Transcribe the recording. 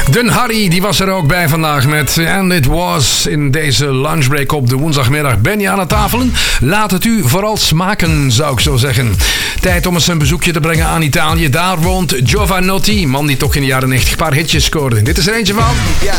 Den Harry, die was er ook bij vandaag met And It Was in deze lunchbreak op de woensdagmiddag. Ben je aan het tafelen? Laat het u vooral smaken, zou ik zo zeggen. Tijd om eens een bezoekje te brengen aan Italië. Daar woont Jovanotti, man die toch in de jaren 90 een paar hitjes scoorde. Dit is er eentje van. Yeah.